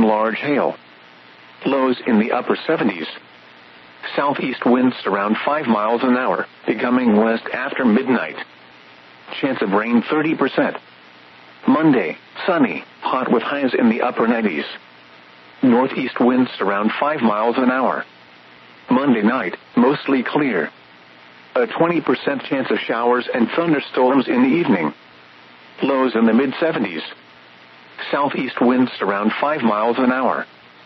and large hail. Lows in the upper 70s. Southeast winds around 5 miles an hour, becoming west after midnight. Chance of rain 30%. Monday, sunny, hot with highs in the upper 90s. Northeast winds around 5 miles an hour. Monday night, mostly clear. A 20% chance of showers and thunderstorms in the evening. Lows in the mid-70s. Southeast winds around 5 miles an hour.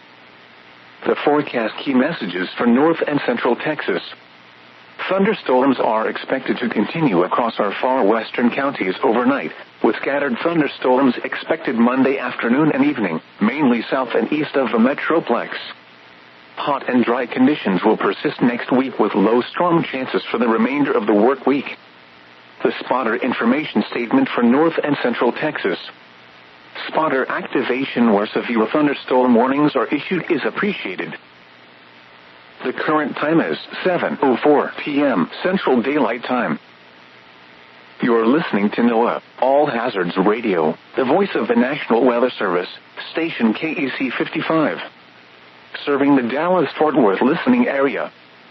The forecast key messages for north and central Texas. Thunderstorms are expected to continue across our far western counties overnight, with scattered thunderstorms expected Monday afternoon and evening, mainly south and east of the Metroplex. Hot and dry conditions will persist next week with low storm chances for the remainder of the work week. The spotter information statement for north and central Texas. Spotter activation where severe thunderstorm warnings are issued is appreciated. The current time is 7:04 p.m. Central Daylight Time. You're listening to NOAA, All Hazards Radio, the voice of the National Weather Service, station KEC 55. Serving the Dallas-Fort Worth listening area.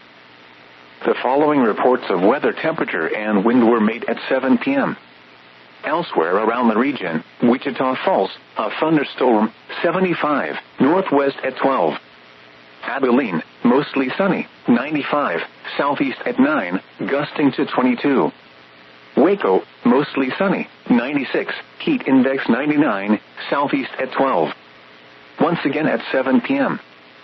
The following reports of weather temperature and wind were made at 7 p.m. Elsewhere around the region, Wichita Falls, a thunderstorm, 75, northwest at 12. Abilene, mostly sunny, 95, southeast at 9, gusting to 22. Waco, mostly sunny, 96, heat index 99, southeast at 12. Once again at 7 p.m.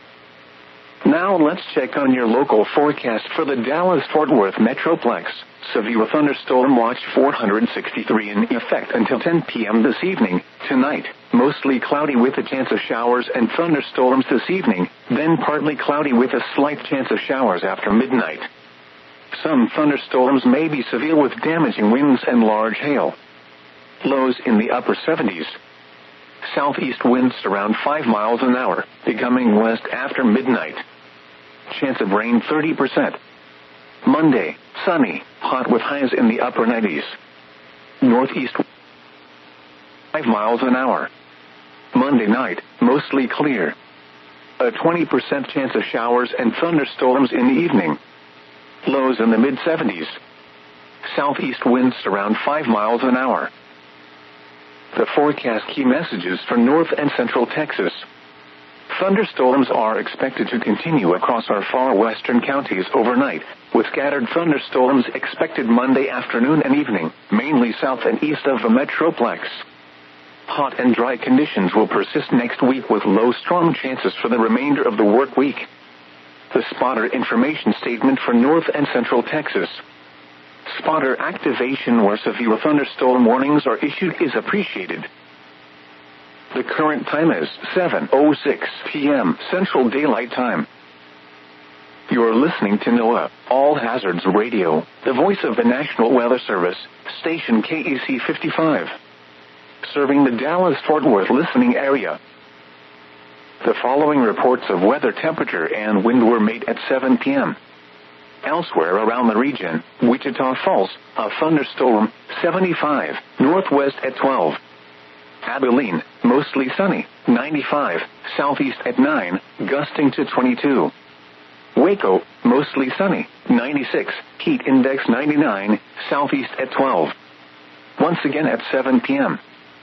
Now let's check on your local forecast for the Dallas-Fort Worth Metroplex. Severe thunderstorm watch 463 in effect until 10 p.m. this evening. Tonight, mostly cloudy with a chance of showers and thunderstorms this evening, then partly cloudy with a slight chance of showers after midnight. Some thunderstorms may be severe with damaging winds and large hail. Lows in the upper 70s. Southeast winds around 5 miles an hour, becoming west after midnight. Chance of rain 30%. Monday, sunny, hot with highs in the upper 90s. Northeast 5 miles an hour. Monday night, mostly clear. A 20% chance of showers and thunderstorms in the evening. Lows in the mid-70s. Southeast winds around 5 miles an hour. The forecast key messages for north and central Texas. Thunderstorms are expected to continue across our far western counties overnight, with scattered thunderstorms expected Monday afternoon and evening, mainly south and east of the Metroplex. Hot and dry conditions will persist next week with low storm chances for the remainder of the work week. The spotter information statement for north and central Texas. Spotter activation where severe thunderstorm warnings are issued is appreciated. The current time is 7:06 p.m. Central Daylight Time. You're listening to NOAA, All Hazards Radio, the voice of the National Weather Service, station KEC 55. Serving the Dallas-Fort Worth listening area. The following reports of weather temperature and wind were made at 7 p.m. Elsewhere around the region, Wichita Falls, a thunderstorm, 75, northwest at 12. Abilene, mostly sunny, 95, southeast at 9, gusting to 22. Waco, mostly sunny, 96, heat index 99, southeast at 12. Once again at 7 p.m.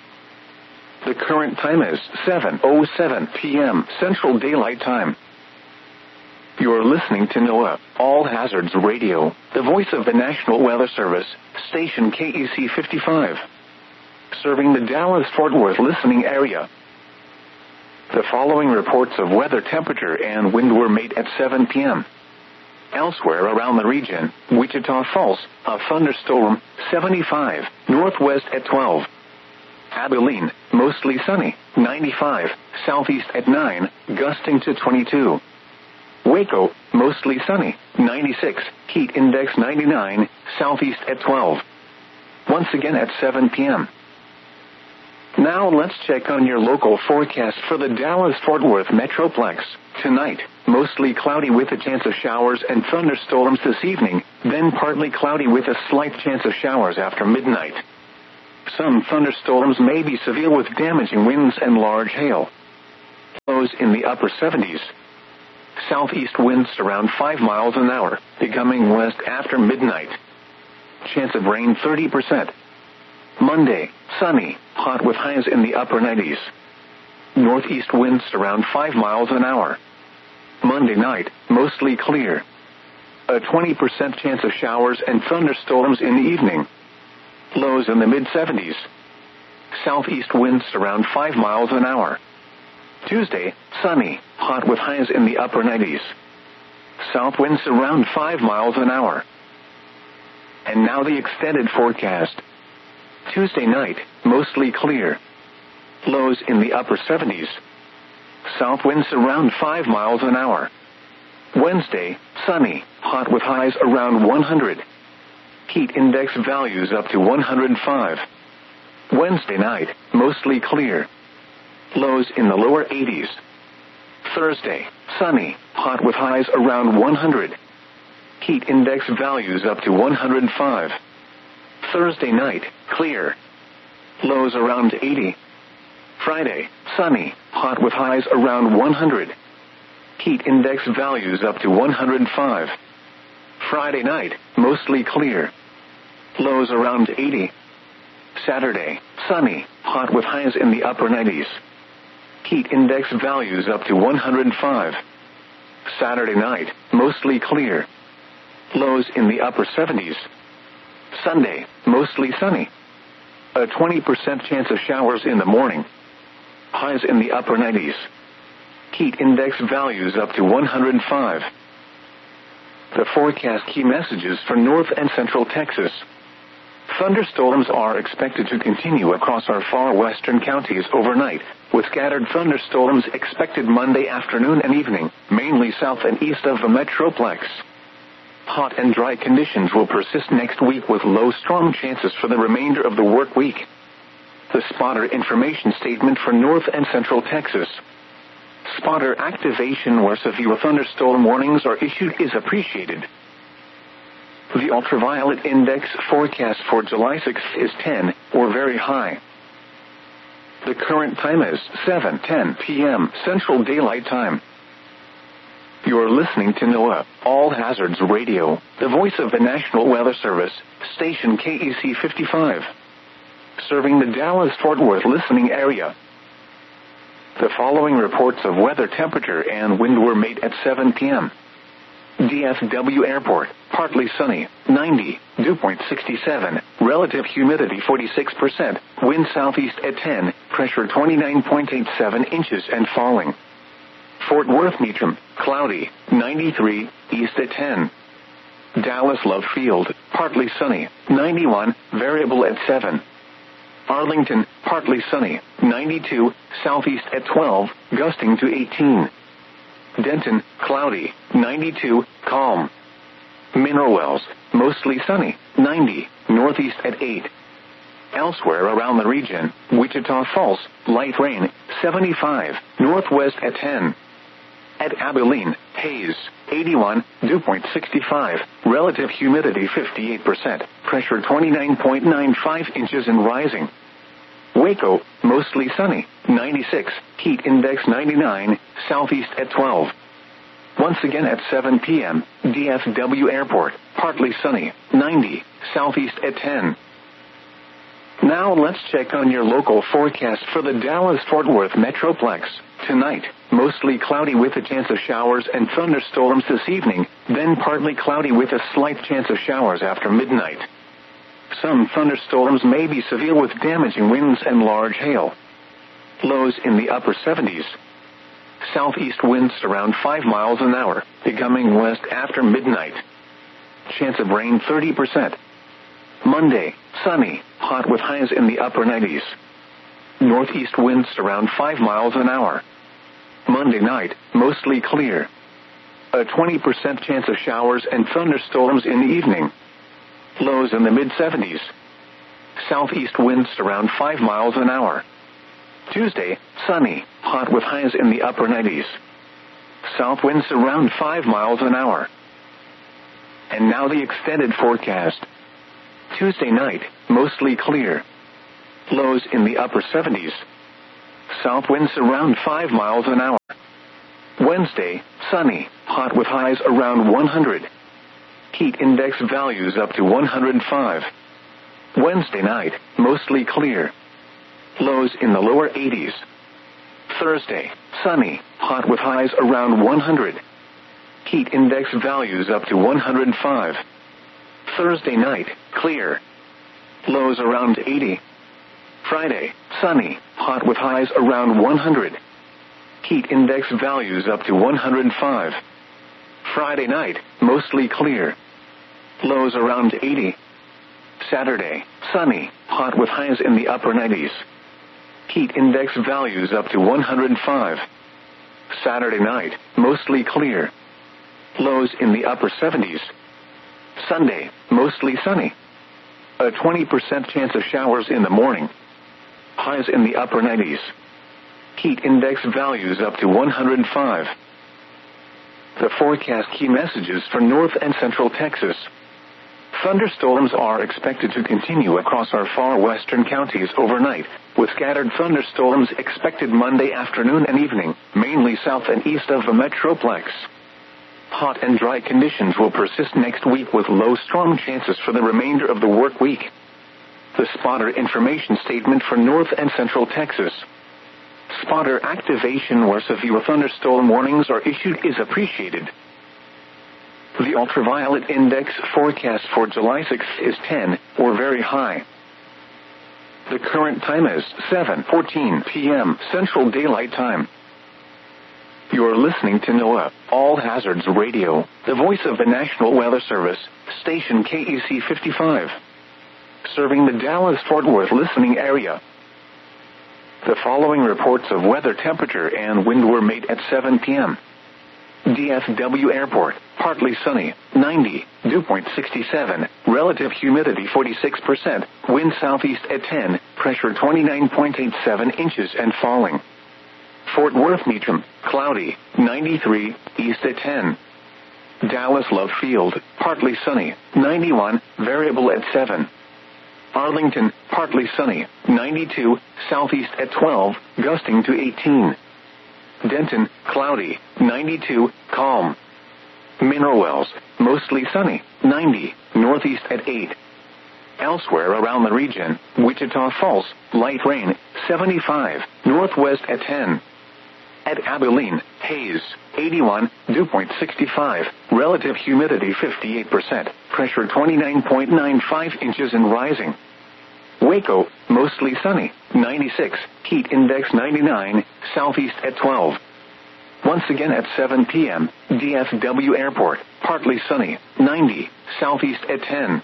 The current time is 7:07 p.m. Central Daylight Time. You're listening to NOAA, All Hazards Radio, the voice of the National Weather Service, station KEC 55. Serving the Dallas-Fort Worth listening area. The following reports of weather temperature and wind were made at 7 p.m. Elsewhere around the region, Wichita Falls, a thunderstorm, 75, northwest at 12. Abilene, mostly sunny, 95, southeast at 9, gusting to 22. Waco, mostly sunny, 96, heat index 99, southeast at 12. Once again at 7 p.m. Now let's check on your local forecast for the Dallas-Fort Worth Metroplex. Tonight, mostly cloudy with a chance of showers and thunderstorms this evening, then partly cloudy with a slight chance of showers after midnight. Some thunderstorms may be severe with damaging winds and large hail. lows in the upper 70s. Southeast winds around 5 miles an hour, becoming west after midnight. Chance of rain 30%. Monday, sunny, hot with highs in the upper 90s. Northeast winds around 5 miles an hour. Monday night, mostly clear. A 20% chance of showers and thunderstorms in the evening. Lows in the mid-70s. Southeast winds around 5 miles an hour. Tuesday, sunny, hot with highs in the upper 90s. South winds around 5 miles an hour. And now the extended forecast. Tuesday night, mostly clear. Lows in the upper 70s. South winds around 5 miles an hour. Wednesday, sunny, hot with highs around 100. Heat index values up to 105. Wednesday night, mostly clear. Lows in the lower 80s. Thursday, sunny, hot with highs around 100. Heat index values up to 105. Thursday night, clear. Lows around 80. Friday, sunny, hot with highs around 100. Heat index values up to 105. Friday night, mostly clear. Lows around 80. Saturday, sunny, hot with highs in the upper 90s. Heat index values up to 105. Saturday night, mostly clear. Lows in the upper 70s. Sunday, mostly sunny. A 20% chance of showers in the morning. Highs in the upper 90s. Heat index values up to 105. The forecast key messages for North and Central Texas. Thunderstorms are expected to continue across our far western counties overnight, with scattered thunderstorms expected Monday afternoon and evening, mainly south and east of the Metroplex. Hot and dry conditions will persist next week with low storm chances for the remainder of the work week. The spotter information statement for North and Central Texas. Spotter activation where severe thunderstorm warnings are issued is appreciated. The ultraviolet index forecast for July 6th is 10, or very high. The current time is 7:10 p.m. Central Daylight Time. You're listening to NOAA, All Hazards Radio, the voice of the National Weather Service, station KEC 55. Serving the Dallas-Fort Worth listening area. The following reports of weather temperature and wind were made at 7 p.m. DFW Airport, partly sunny, 90, dew point 67, relative humidity 46%, wind southeast at 10, pressure 29.87 inches and falling. Fort Worth Meacham, cloudy, 93, east at 10. Dallas Love Field, partly sunny, 91, variable at 7. Arlington, partly sunny, 92, southeast at 12, gusting to 18. Denton, cloudy, 92, calm. Mineral Wells, mostly sunny, 90, northeast at 8. Elsewhere around the region, Wichita Falls, light rain, 75, northwest at 10. At Abilene, haze, 81, dew point 65, relative humidity 58%, pressure 29.95 inches and rising. Waco, mostly sunny, 96, heat index 99, southeast at 12. Once again at 7 p.m., DFW Airport, partly sunny, 90, southeast at 10. Now let's check on your local forecast for the Dallas-Fort Worth Metroplex. Tonight, mostly cloudy with a chance of showers and thunderstorms this evening, then partly cloudy with a slight chance of showers after midnight. Some thunderstorms may be severe with damaging winds and large hail. Lows in the upper 70s. Southeast winds around 5 miles an hour, becoming west after midnight. Chance of rain 30%. Monday, sunny, hot with highs in the upper 90s. Northeast winds around 5 miles an hour. Monday night, mostly clear. A 20% chance of showers and thunderstorms in the evening. Lows in the mid-70s. Southeast winds around 5 miles an hour. Tuesday, sunny, hot with highs in the upper 90s. South winds around 5 miles an hour. And now the extended forecast. Tuesday night, mostly clear. Lows in the upper 70s. south winds around 5 miles an hour. Wednesday, sunny, hot with highs around 100. Heat index values up to 105. Wednesday night, mostly clear. Lows in the lower 80s. Thursday, sunny, hot with highs around 100. Heat index values up to 105. Thursday night, clear. Lows around 80. Friday, sunny, hot with highs around 100. Heat index values up to 105. Friday night, mostly clear. Lows around 80. Saturday, sunny, hot with highs in the upper 90s. Heat index values up to 105. Saturday night, mostly clear. Lows in the upper 70s. Sunday, mostly sunny. A 20% chance of showers in the morning. Highs in the upper 90s. Heat index values up to 105. The forecast key messages for North and Central Texas. Thunderstorms are expected to continue across our far western counties overnight, with scattered thunderstorms expected Monday afternoon and evening, mainly south and east of the Metroplex. Hot and dry conditions will persist next week with low storm chances for the remainder of the work week. The spotter information statement for North and Central Texas. Spotter activation where severe thunderstorm warnings are issued is appreciated. The ultraviolet index forecast for July 6th is 10, or very high. The current time is 7:14 p.m. Central Daylight Time. You're listening to NOAA, All Hazards Radio, the voice of the National Weather Service, station KEC 55. Serving the Dallas-Fort Worth listening area. The following reports of weather temperature and wind were made at 7 p.m. DFW Airport, partly sunny, 90, dew point 67, relative humidity 46%, wind southeast at 10, pressure 29.87 inches and falling. Fort Worth Meacham, cloudy, 93, east at 10. Dallas Love Field, partly sunny, 91, variable at 7. Arlington, partly sunny, 92, southeast at 12, gusting to 18. Denton, cloudy, 92, calm. Mineral Wells, mostly sunny, 90, northeast at 8. Elsewhere around the region, Wichita Falls, light rain, 75, northwest at 10. At Abilene, haze, 81, dew point 65, relative humidity 58%, pressure 29.95 inches and rising. Waco, mostly sunny, 96, heat index 99, southeast at 12. Once again at 7 p.m., DFW Airport, partly sunny, 90, southeast at 10.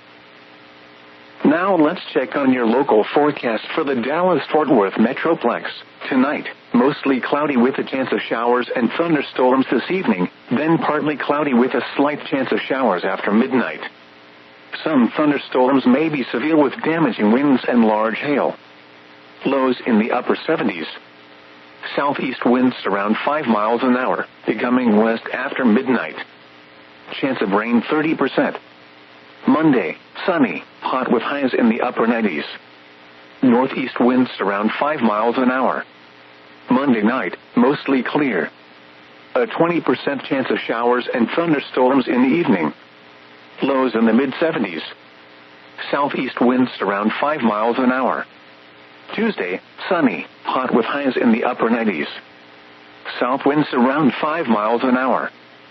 Now let's check on your local forecast for the Dallas-Fort Worth Metroplex. Tonight, mostly cloudy with a chance of showers and thunderstorms this evening, then partly cloudy with a slight chance of showers after midnight. Some thunderstorms may be severe with damaging winds and large hail. Lows in the upper 70s. Southeast winds around 5 miles an hour, becoming west after midnight. Chance of rain 30%. Monday, sunny, hot with highs in the upper 90s. Northeast winds around 5 miles an hour. Monday night, mostly clear. A 20% chance of showers and thunderstorms in the evening. Lows in the mid-70s. Southeast winds around 5 miles an hour. Tuesday, sunny, hot with highs in the upper 90s. South winds around 5 miles an hour.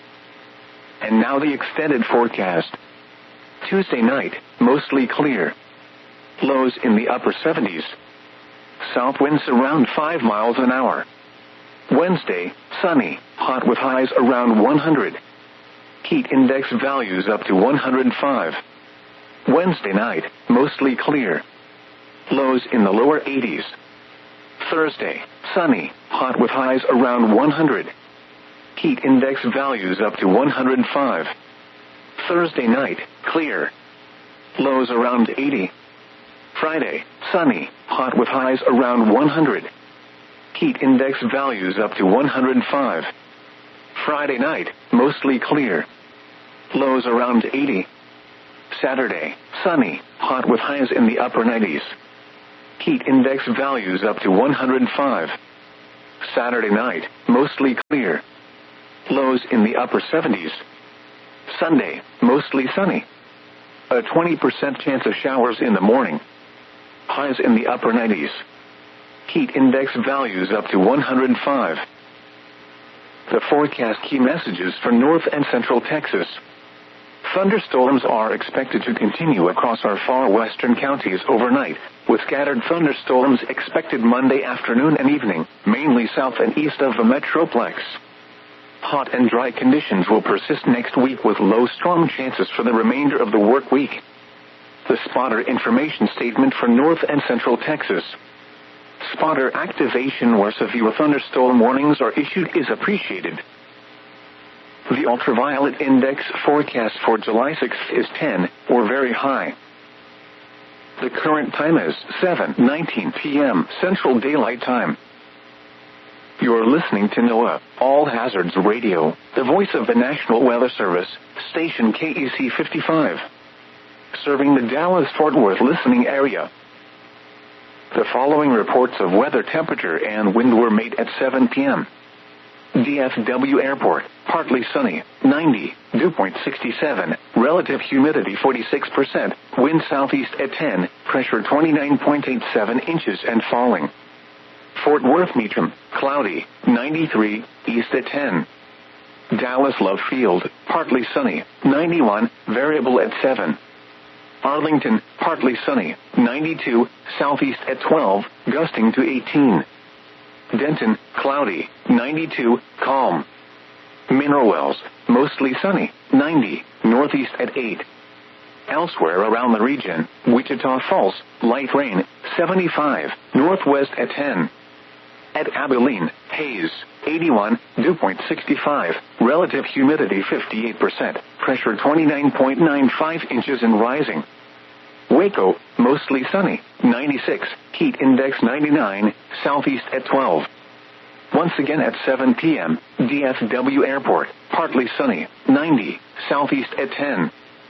And now the extended forecast. Tuesday night, mostly clear. Lows in the upper 70s. South winds around 5 miles an hour. Wednesday, sunny, hot with highs around 100. Heat index values up to 105. Wednesday night, mostly clear. Lows in the lower 80s. Thursday, sunny, hot with highs around 100. Heat index values up to 105. Thursday night, clear. Lows around 80. Friday, sunny, hot with highs around 100. Heat index values up to 105. Friday night, mostly clear. Lows around 80. Saturday, sunny, hot with highs in the upper 90s. Heat index values up to 105. Saturday night, mostly clear. Lows in the upper 70s. Sunday, mostly sunny. A 20% chance of showers in the morning. Highs in the upper 90s. Heat index values up to 105. The forecast key messages for North and Central Texas. Thunderstorms are expected to continue across our far western counties overnight, with scattered thunderstorms expected Monday afternoon and evening, mainly south and east of the Metroplex. Hot and dry conditions will persist next week with low storm chances for the remainder of the work week. The spotter information statement for North and Central Texas. Spotter activation where severe thunderstorm warnings are issued is appreciated. The ultraviolet index forecast for July 6th is 10, or very high. The current time is 7:19 p.m. Central Daylight Time. You're listening to NOAA, All Hazards Radio, the voice of the National Weather Service, station KEC 55. Serving the Dallas-Fort Worth listening area. The following reports of weather temperature and wind were made at 7 p.m. DFW Airport, partly sunny, 90, dew point 67, relative humidity 46%, wind southeast at 10, pressure 29.87 inches and falling. Fort Worth Meacham, cloudy, 93, east at 10. Dallas Love Field, partly sunny, 91, variable at 7. Arlington, partly sunny, 92, southeast at 12, gusting to 18. Denton, cloudy, 92, calm. Mineral Wells, mostly sunny, 90, northeast at 8. Elsewhere around the region, Wichita Falls, light rain, 75, northwest at 10. At Abilene, haze, 81, dew point 65, relative humidity 58%, pressure 29.95 inches and rising. Waco, mostly sunny, 96, heat index 99, southeast at 12. Once again at 7 p.m., DFW Airport, partly sunny, 90, southeast at 10.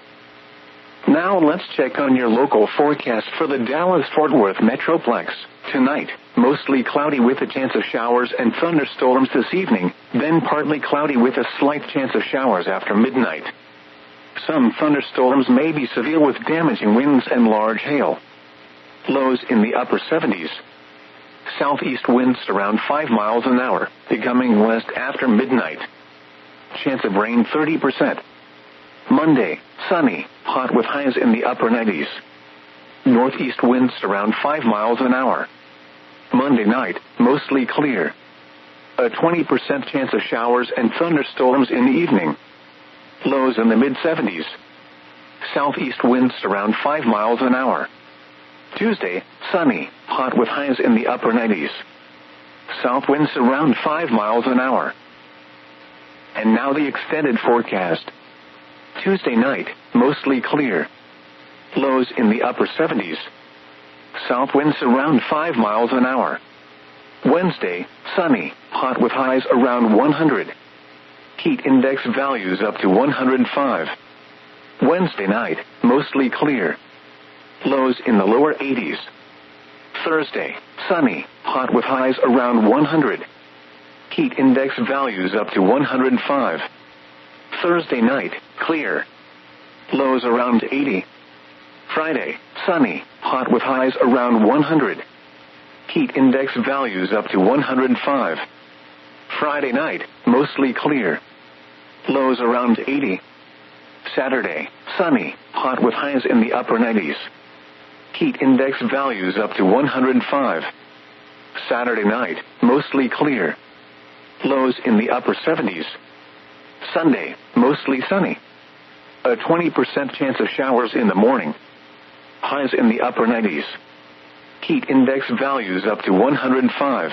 Now let's check on your local forecast for the Dallas-Fort Worth Metroplex. Tonight, mostly cloudy with a chance of showers and thunderstorms this evening, then partly cloudy with a slight chance of showers after midnight. Some thunderstorms may be severe with damaging winds and large hail. Lows in the upper 70s. Southeast winds around 5 miles an hour, becoming west after midnight. Chance of rain 30%. Monday, sunny, hot with highs in the upper 90s. Northeast winds around 5 miles an hour. Monday night, mostly clear. A 20% chance of showers and thunderstorms in the evening. Lows in the mid-70s. Southeast winds around 5 miles an hour. Tuesday, sunny, hot with highs in the upper 90s. South winds around 5 miles an hour. And now the extended forecast. Tuesday night, mostly clear. Lows in the upper 70s. South winds around 5 miles an hour. Wednesday, sunny, hot with highs around 100. Heat index values up to 105. Wednesday night, mostly clear. Lows in the lower 80s. Thursday, sunny, hot with highs around 100. Heat index values up to 105. Thursday night, clear. Lows around 80. Friday, sunny, hot with highs around 100. Heat index values up to 105. Friday night, mostly clear. Lows around 80. Saturday, sunny, hot with highs in the upper 90s. Heat index values up to 105. Saturday night, mostly clear. Lows in the upper 70s. Sunday, mostly sunny. A 20% chance of showers in the morning. Highs in the upper 90s. Heat index values up to 105.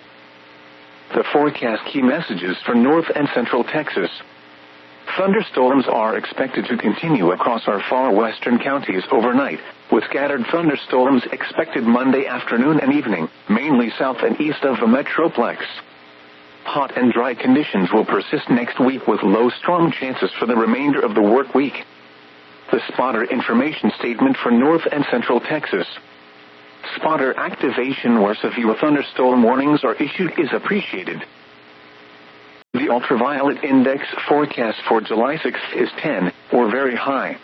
The forecast key messages for North and Central Texas. Thunderstorms are expected to continue across our far western counties overnight, with scattered thunderstorms expected Monday afternoon and evening, mainly south and east of the Metroplex. Hot and dry conditions will persist next week with low storm chances for the remainder of the work week. The spotter information statement for North and Central Texas. spotter activation where severe thunderstorm warnings are issued is appreciated. The ultraviolet index forecast for July 6th is 10, or very high.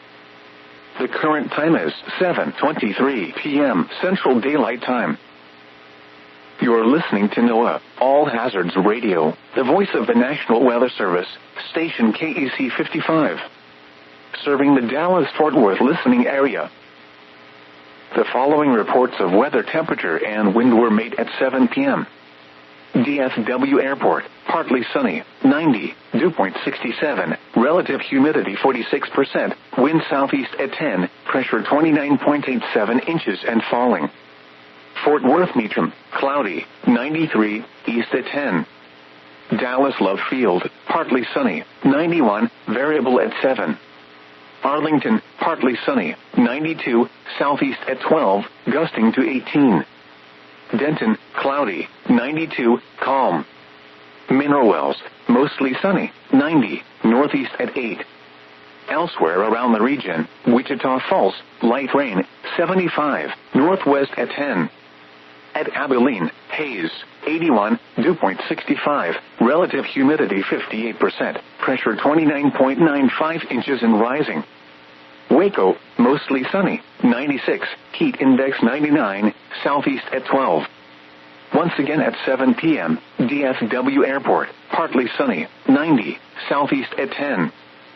The current time is 7:23 p.m. Central Daylight Time. You're listening to NOAA, All Hazards Radio, the voice of the National Weather Service, station KEC 55. Serving the Dallas-Fort Worth listening area. The following reports of weather temperature and wind were made at 7 p.m. DFW Airport, partly sunny, 90, dew point 67, relative humidity 46%, wind southeast at 10, pressure 29.87 inches and falling. Fort Worth Meacham, cloudy, 93, east at 10. Dallas Love Field, partly sunny, 91, variable at 7. Arlington, partly sunny, 92, southeast at 12, gusting to 18. Denton, cloudy, 92, calm. Mineral Wells, mostly sunny, 90, northeast at 8. Elsewhere around the region, Wichita Falls, light rain, 75, northwest at 10. At Abilene, haze, 81, dew point 65, relative humidity 58%, pressure 29.95 inches and rising. Waco, mostly sunny, 96, heat index 99, southeast at 12. Once again at 7 p.m., DFW Airport, partly sunny, 90, southeast at 10.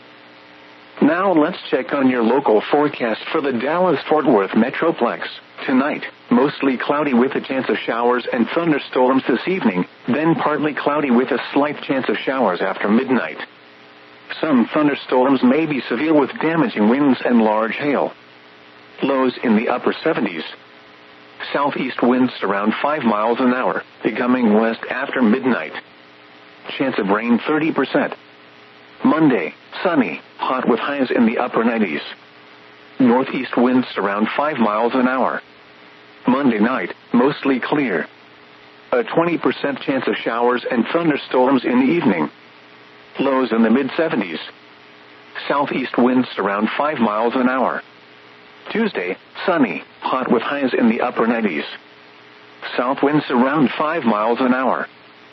Now let's check on your local forecast for the Dallas-Fort Worth Metroplex. Tonight, mostly cloudy with a chance of showers and thunderstorms this evening, then partly cloudy with a slight chance of showers after midnight. Some thunderstorms may be severe with damaging winds and large hail. Lows in the upper 70s. Southeast winds around 5 miles an hour, becoming west after midnight. Chance of rain 30%. Monday, sunny, hot with highs in the upper 90s. Northeast winds around 5 miles an hour. Monday night, mostly clear. A 20% chance of showers and thunderstorms in the evening. Lows in the mid-70s. Southeast winds around 5 miles an hour. Tuesday, sunny, hot with highs in the upper 90s. South winds around 5 miles an hour.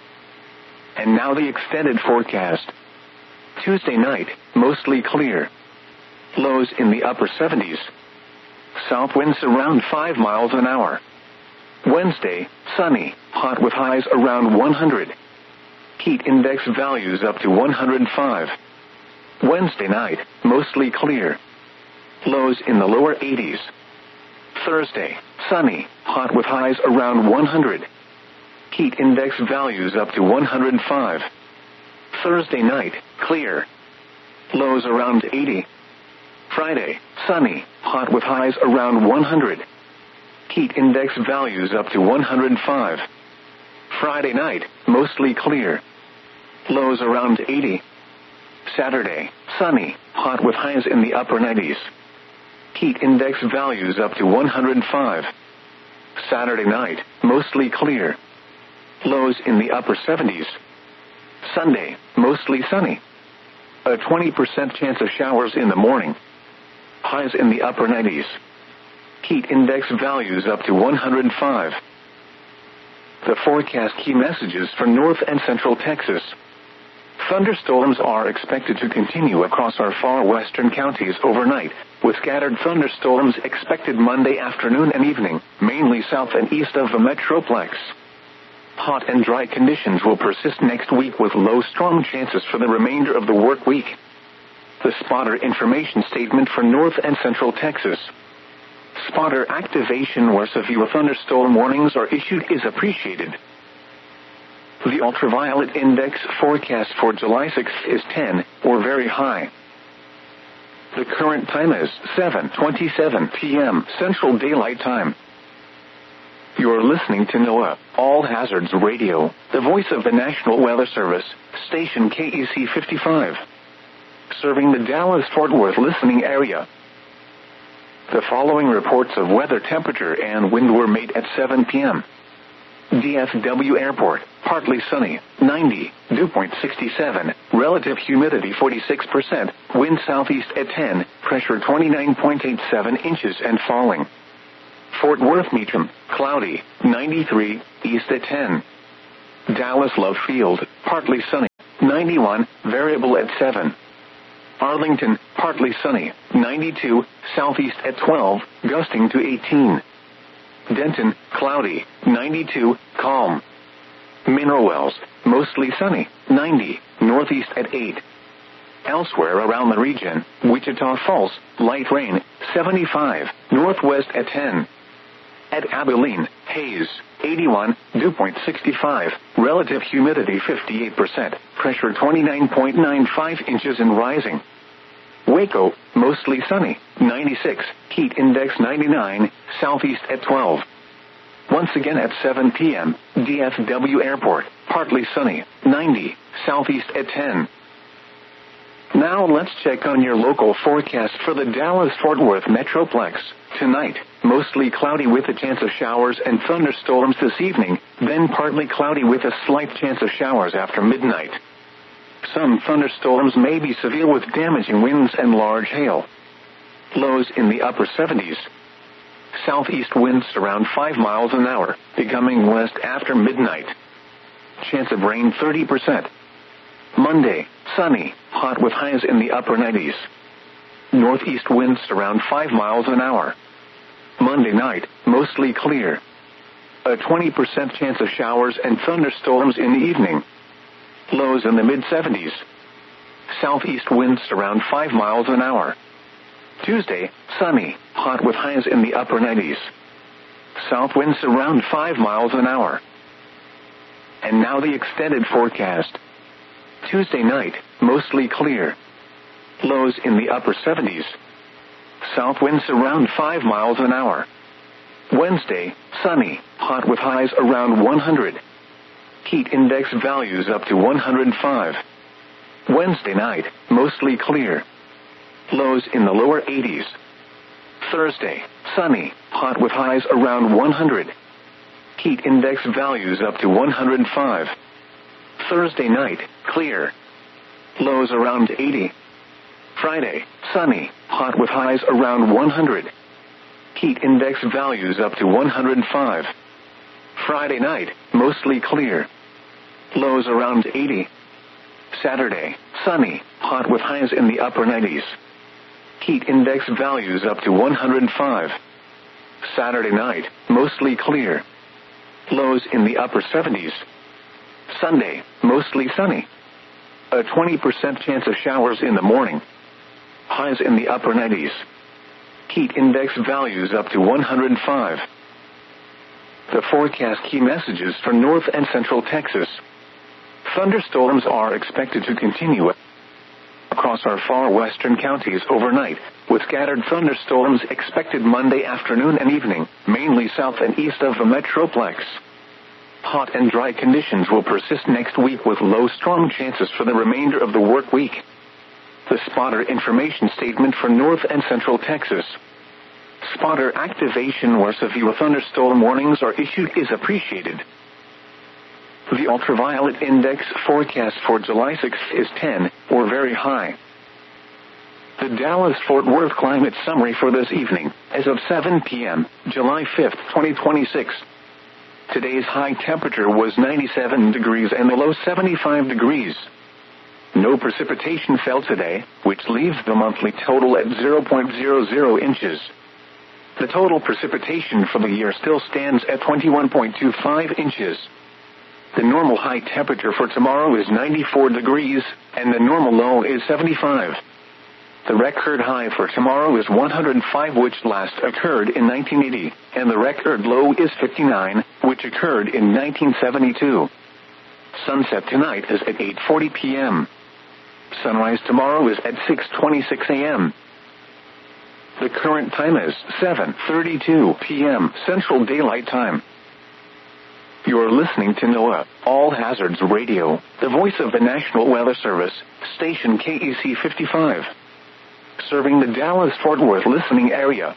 And now the extended forecast. Tuesday night, mostly clear. Lows in the upper 70s. South winds around 5 miles an hour. Wednesday, sunny, hot with highs around 100. Heat index values up to 105. Wednesday night, mostly clear. Lows in the lower 80s. Thursday, sunny, hot with highs around 100. Heat index values up to 105. Thursday night, clear. Lows around 80. Friday, sunny, hot with highs around 100. Heat index values up to 105. Friday night, mostly clear. Lows around 80. Saturday, sunny, hot with highs in the upper 90s. Heat index values up to 105. Saturday night, mostly clear. Lows in the upper 70s. Sunday, mostly sunny. A 20% chance of showers in the morning. Highs in the upper 90s. Heat index values up to 105. The forecast key messages for North and Central Texas. Thunderstorms are expected to continue across our far western counties overnight, with scattered thunderstorms expected Monday afternoon and evening, mainly south and east of the Metroplex. Hot and dry conditions will persist next week with low storm chances for the remainder of the work week. The spotter information statement for North and Central Texas. Spotter activation where severe thunderstorm warnings are issued is appreciated. The ultraviolet index forecast for July 6th is 10, or very high. The current time is 7:27 p.m. Central Daylight Time. You're listening to NOAA, All Hazards Radio, the voice of the National Weather Service, station KEC 55. Serving the Dallas-Fort Worth listening area. The following reports of weather temperature and wind were made at 7 p.m. DFW Airport, partly sunny, 90, dew point 67, relative humidity 46%, wind southeast at 10, pressure 29.87 inches and falling. Fort Worth Meacham, cloudy, 93, east at 10. Dallas Love Field, partly sunny, 91, variable at 7. Arlington, partly sunny, 92, southeast at 12, gusting to 18. Denton, cloudy, 92, calm. Mineral Wells, mostly sunny, 90, northeast at 8. Elsewhere around the region, Wichita Falls, light rain, 75, northwest at 10. At Abilene, haze, 81, dew point 65, relative humidity 58%, pressure 29.95 inches and rising. Waco, mostly sunny, 96, heat index 99, southeast at 12. Once again at 7 p.m., DFW Airport, partly sunny, 90, southeast at 10. Now let's check on your local forecast for the Dallas-Fort Worth Metroplex. Tonight, mostly cloudy with a chance of showers and thunderstorms this evening, then partly cloudy with a slight chance of showers after midnight. Some thunderstorms may be severe with damaging winds and large hail. Lows in the upper 70s. Southeast winds around 5 miles an hour, becoming west after midnight. Chance of rain 30%. Monday, sunny, hot with highs in the upper 90s. Northeast winds around 5 miles an hour. Monday night, mostly clear. A 20% chance of showers and thunderstorms in the evening. Lows in the mid-70s. Southeast winds around 5 miles an hour. Tuesday, sunny, hot with highs in the upper 90s. South winds around 5 miles an hour. And now the extended forecast. Tuesday night, mostly clear. Lows in the upper 70s. South winds around 5 miles an hour. Wednesday, sunny, hot with highs around 100. Heat index values up to 105. Wednesday night, mostly clear. Lows in the lower 80s. Thursday, sunny, hot with highs around 100. Heat index values up to 105. Thursday night, clear. Lows around 80. Friday, sunny, hot with highs around 100. Heat index values up to 105. Friday night, mostly clear. Lows around 80. Saturday, sunny, hot with highs in the upper 90s. Heat index values up to 105. Saturday night, mostly clear. Lows in the upper 70s. Sunday, mostly sunny. A 20% chance of showers in the morning. Highs in the upper 90s. Heat index values up to 105. The forecast key messages for North and Central Texas. Thunderstorms are expected to continue across our far western counties overnight, with scattered thunderstorms expected Monday afternoon and evening, mainly south and east of the Metroplex. Hot and dry conditions will persist next week with low strong chances for the remainder of the work week. The spotter information statement for North and Central Texas. Spotter activation where severe thunderstorm warnings are issued is appreciated. The ultraviolet index forecast for July 6th is 10, or very high. The Dallas-Fort Worth climate summary for this evening, as of 7 p.m., July 5th, 2026. Today's high temperature was 97 degrees and the low 75 degrees. No precipitation fell today, which leaves the monthly total at 0.00 inches. The total precipitation for the year still stands at 21.25 inches. The normal high temperature for tomorrow is 94 degrees, and the normal low is 75. The record high for tomorrow is 105, which last occurred in 1980, and the record low is 59, which occurred in 1972. Sunset tonight is at 8:40 p.m. Sunrise tomorrow is at 6:26 a.m. The current time is 7:32 p.m. Central Daylight Time. You're listening to NOAA, All Hazards Radio, the voice of the National Weather Service, station KEC 55. Serving the Dallas-Fort Worth listening area.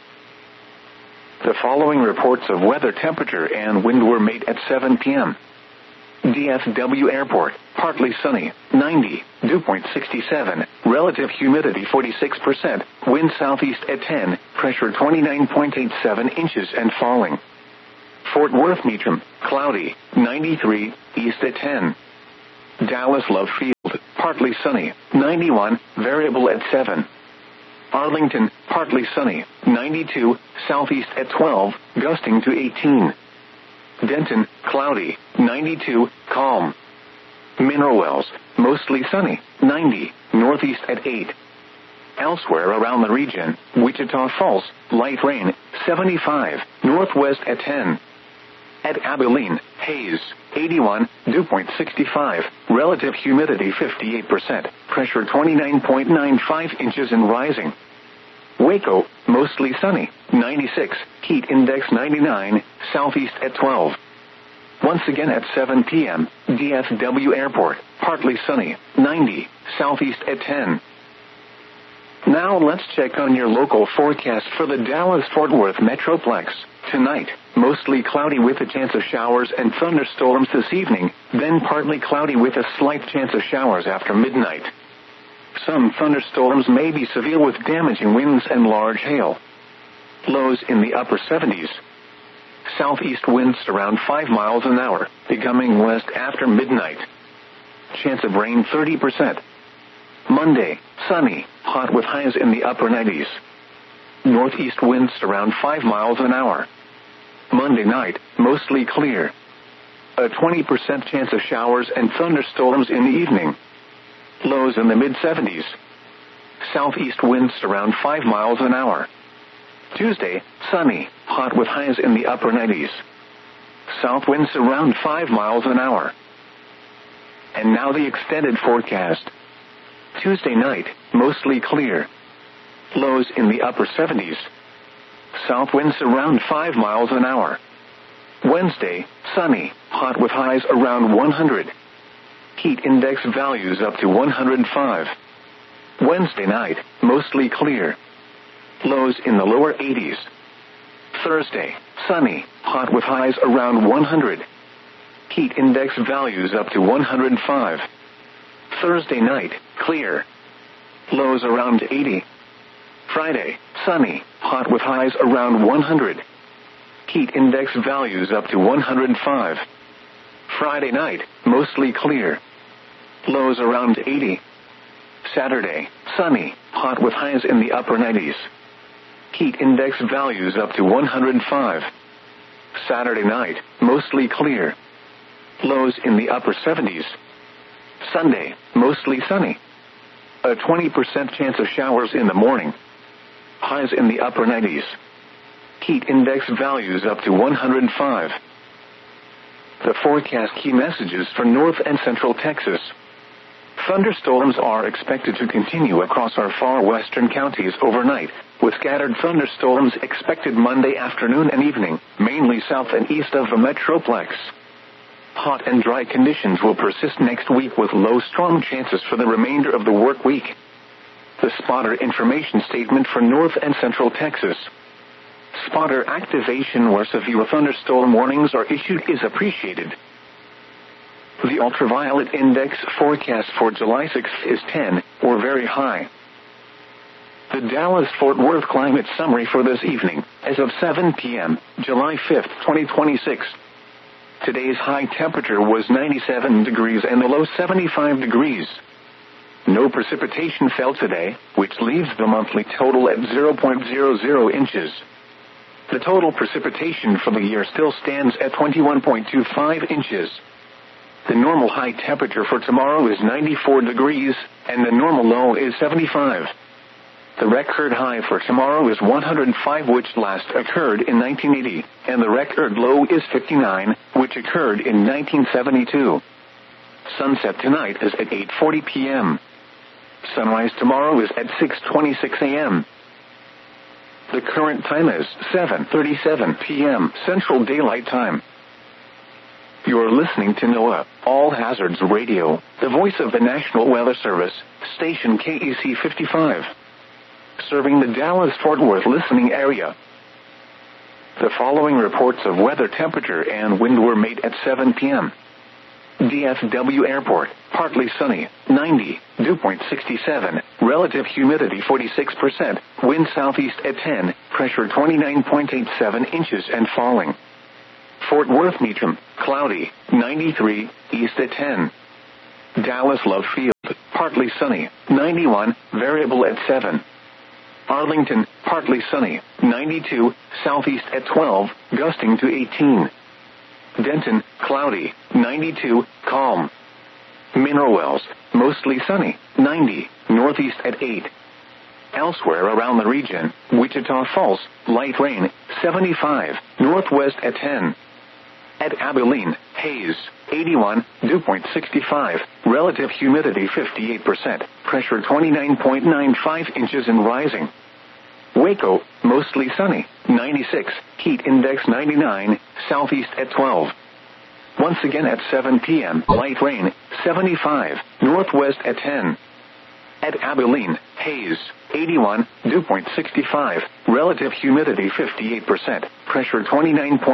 The following reports of weather temperature and wind were made at 7 p.m. DFW Airport, partly sunny, 90, dew point 67, relative humidity 46%, wind southeast at 10, pressure 29.87 inches and falling. Fort Worth Meacham, cloudy, 93, east at 10. Dallas Love Field, partly sunny, 91, variable at 7. Arlington, partly sunny, 92, southeast at 12, gusting to 18. Denton, cloudy, 92, calm. Mineral Wells, mostly sunny, 90, northeast at 8. Elsewhere around the region, Wichita Falls, light rain, 75, northwest at 10. At Abilene, haze, 81, dew point 65, relative humidity 58%, pressure 29.95 inches and rising. Waco, mostly sunny, 96, heat index 99, southeast at 12. Once again at 7 p.m., DFW Airport, partly sunny, 90, southeast at 10. Now let's check on your local forecast for the Dallas-Fort Worth Metroplex. Tonight, mostly cloudy with a chance of showers and thunderstorms this evening, then partly cloudy with a slight chance of showers after midnight. Some thunderstorms may be severe with damaging winds and large hail. Lows in the upper 70s. Southeast winds around 5 miles an hour, becoming west after midnight. Chance of rain 30%. Monday, sunny, hot with highs in the upper 90s. Northeast winds around 5 miles an hour. Monday night, mostly clear. A 20% chance of showers and thunderstorms in the evening. Lows in the mid-70s. Southeast winds around 5 miles an hour. Tuesday, sunny, hot with highs in the upper 90s. South winds around 5 miles an hour. And now the extended forecast. Tuesday night, mostly clear. Lows in the upper 70s. South winds around 5 miles an hour. Wednesday, sunny, hot with highs around 100. Heat index values up to 105. Wednesday night, mostly clear. Lows in the lower 80s. Thursday, sunny, hot with highs around 100. Heat index values up to 105. Thursday night, clear. Lows around 80. Friday, sunny, hot with highs around 100. Heat index values up to 105. Friday night, mostly clear. Lows around 80. Saturday, sunny, hot with highs in the upper 90s. Heat index values up to 105. Saturday night, mostly clear. Lows in the upper 70s. Sunday, mostly sunny. A 20% chance of showers in the morning. Highs in the upper 90s. Heat index values up to 105. The forecast key messages for North and Central Texas. Thunderstorms are expected to continue across our far western counties overnight, with scattered thunderstorms expected Monday afternoon and evening, mainly south and east of the Metroplex. Hot and dry conditions will persist next week with low storm chances for the remainder of the work week. The spotter information statement for North and Central Texas. Spotter activation where severe thunderstorm warnings are issued is appreciated. The ultraviolet index forecast for July 6th is 10, or very high. The Dallas-Fort Worth climate summary for this evening, as of 7 p.m., July 5th, 2026. Today's high temperature was 97 degrees and the low 75 degrees. No precipitation fell today, which leaves the monthly total at 0.00 inches. The total precipitation for the year still stands at 21.25 inches. The normal high temperature for tomorrow is 94 degrees, and the normal low is 75. The record high for tomorrow is 105, which last occurred in 1980, and the record low is 59, which occurred in 1972. Sunset tonight is at 8:40 p.m. Sunrise tomorrow is at 6:26 a.m. The current time is 7:37 p.m. Central Daylight Time. You're listening to NOAA, All Hazards Radio, the voice of the National Weather Service, station KEC 55. Serving the Dallas-Fort Worth listening area. The following reports of weather temperature and wind were made at 7 p.m. DFW Airport, partly sunny, 90, dew point 67, relative humidity 46%, wind southeast at 10, pressure 29.87 inches and falling. Fort Worth Meacham, cloudy, 93, east at 10. Dallas Love Field, partly sunny, 91, variable at 7. Arlington, partly sunny, 92, southeast at 12, gusting to 18. Denton, cloudy, 92, calm. Mineral Wells, mostly sunny, 90, northeast at 8. Elsewhere around the region, Wichita Falls, light rain, 75, northwest at 10. At Abilene, haze, 81, dew point 65, relative humidity 58%, pressure 29.95 inches and rising. Waco, mostly sunny, 96, heat index 99, southeast at 12. Once again at 7 p.m., light rain, 75, northwest at 10. At Abilene, haze, 81, dew point 65, relative humidity 58%, pressure 29.